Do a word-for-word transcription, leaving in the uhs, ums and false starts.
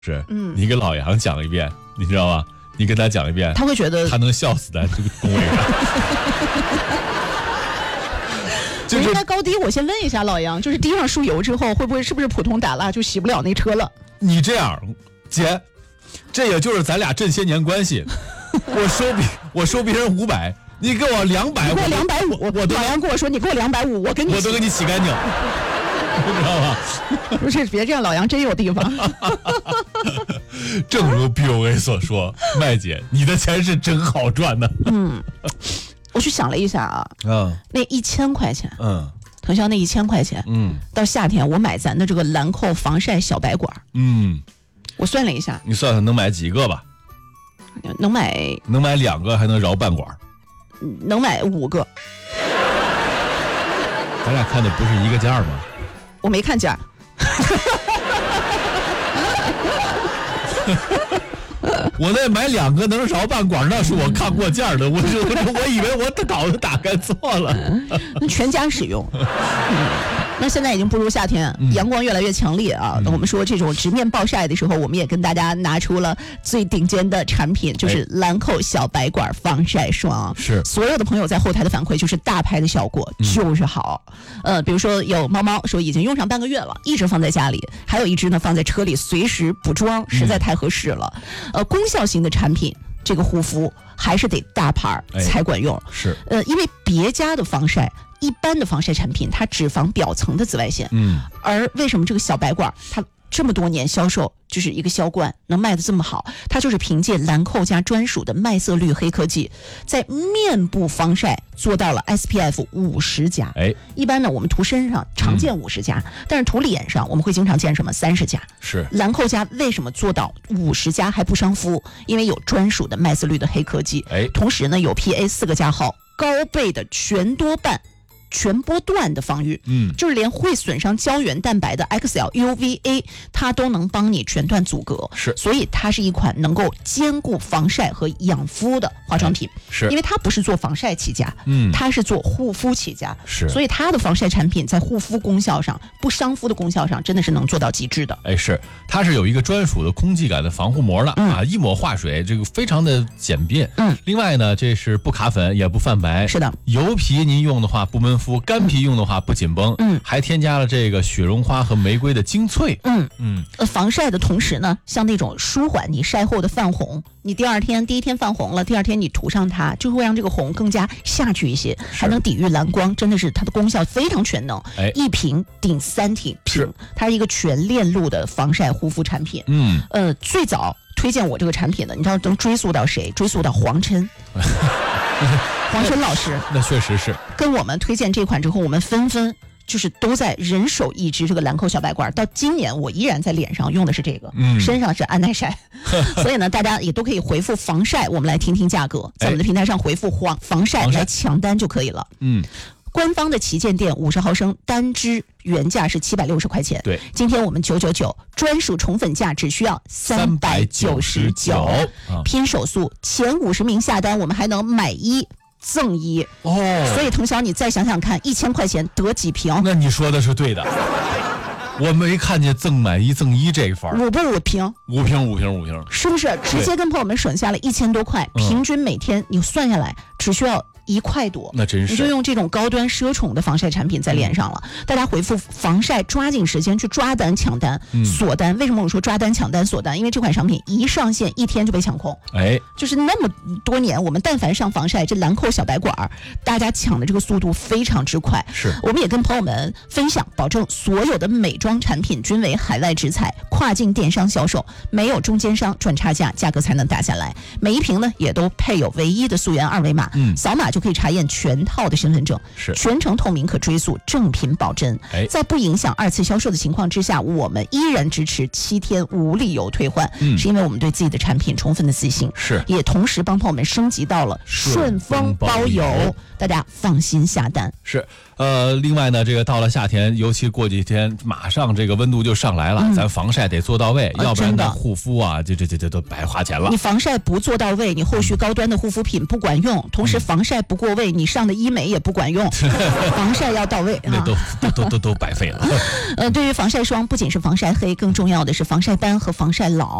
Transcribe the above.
是，嗯，你给老杨讲一遍，你知道吗？你跟他讲一遍， 他会觉得他能笑死咱这个恭维人。 就是应该高低，我先问一下老杨，就是滴上输油之后，会不会是不是普通打蜡就洗不了那车了？ 你这样，姐，这也就是咱俩这些年关系。我收别我收别人五百，你给我两百， 你给我两百五， 我都老杨跟我说你给我两百五，我跟你我都给你洗干净，你知道吗？ 不是，别这样，老杨真有地方。 正如 B O A 所说，麦姐，你的钱是真好赚的。 嗯。我去想了一下啊，嗯，那一千块钱，嗯，腾霄那一千块钱，嗯，到夏天我买咱的这个兰蔻防晒小白管，嗯，我算了一下， 你算算能买几个吧？ 能买， 能买两个还能绕半管， 能买五个。 咱俩看的不是一个价吗？ 我没看价。 我那买两个能绕半管，那是我看过价的。我我我以为我稿子打开错了。 那全家使用。嗯那现在已经步入夏天，阳光越来越强烈啊！那、嗯、我们说这种直面暴晒的时候，我们也跟大家拿出了最顶尖的产品，就是兰蔻小白管防晒霜。 是， 所有的朋友在后台的反馈就是大牌的效果就是好。嗯、呃，比如说有猫猫说已经用上半个月了，一直放在家里，还有一只呢放在车里随时补妆，实在太合适了。嗯、呃，功效型的产品。这个护肤还是得大牌才管用， 哎、是， 呃，因为别家的防晒，一般的防晒产品，它只防表层的紫外线，嗯，而为什么这个小白管它这么多年销售就是一个销冠能卖得这么好，它就是凭借兰蔻家专属的麦色绿黑科技，在面部防晒做到了 S P F 五十加。哎，一般呢我们涂身上常见五十加，嗯，但是涂脸上我们会经常见什么三十加。 是， 兰蔻家为什么做到五十加还不伤肤？因为有专属的麦色绿的黑科技，哎，同时呢有 P A 四个加号高倍的全多半。全波段的防御，嗯，就是连会损伤胶原蛋白的 X L U V A， 它都能帮你全段阻隔， 是， 所以它是一款能够兼顾防晒和养肤的化妆品， 是， 因为它不是做防晒起家，嗯，它是做护肤起家， 是， 所以它的防晒产品在护肤功效上、不伤肤的功效上，真的是能做到极致的。 哎，是，它是有一个专属的空气感的防护膜了，嗯、啊，一抹化水，这个非常的简便，嗯，另外呢，这是不卡粉也不泛白， 是的， 油皮您用的话不闷肤，干皮用的话不紧绷，嗯，还添加了这个雪绒花和玫瑰的精粹， 嗯嗯，呃，防晒的同时呢，像那种舒缓你晒后的泛红，你第二天第一天泛红了，第二天你涂上它，就会让这个红更加下去一些，还能抵御蓝光，真的是它的功效非常全能，哎，一瓶顶三挺瓶，它是一个全链路的防晒护肤产品，嗯，呃，最早推荐我这个产品的，你知道能追溯到谁？追溯到黄琛。黄琛老师， 那确实是跟我们推荐这款之后，我们纷纷就是都在人手一支这个兰蔻小白罐。到今年我依然在脸上用的是这个，嗯，身上是安耐晒。所以呢，大家也都可以回复防晒，我们来听听价格，在我们的平台上回复防防晒来抢单就可以了。嗯。官方的旗舰店五十毫升单支原价是七百六十块钱， 对， 今天我们九九九专属宠粉价只需要三百九十九，拼手速前五十名下单，我们还能买一赠一哦。所以腾霄，你再想想看，一千块钱得几瓶？ 那你说的是对的。我没看见赠买一赠一这一番， 五不五瓶？ 五瓶五瓶五瓶， 是不是直接跟朋友们省下了一千多块？平均每天你算下来只需要一块多， 那真是你就用这种高端奢宠的防晒产品在脸上了。嗯、大家回复防晒，抓紧时间去抓单抢单、嗯、锁单。为什么我说抓单抢单锁单？因为这款产品一上线一天就被抢空。哎，就是那么多年，我们但凡上防晒，这兰蔻小白管，大家抢的这个速度非常之快。 是， 我们也跟朋友们分享，保证所有的美妆产品均为海外直采，跨境电商销售，没有中间商赚差价，价格才能打下来。每一瓶呢也都配有唯一的溯源二维码，嗯，扫码就可以查验全套的身份证， 是全程透明可追溯，正品保真。哎，在不影响二次销售的情况之下，我们依然支持七天无理由退换，嗯，是因为我们对自己的产品充分的自信， 是也同时帮朋友们升级到了顺丰包邮，大家放心下单。 是。 呃，另外呢，这个到了夏天，尤其过几天，马上这个温度就上来了，嗯、咱防晒得做到位，呃、要不然呢，护肤啊，这这这这都白花钱了。 你防晒不做到位，你后续高端的护肤品不管用，同时防晒不过位，你上的医美也不管用。防晒要到位， 那都都都都都白费了。 呃，对于防晒霜，不仅是防晒黑，更重要的是防晒斑和防晒老。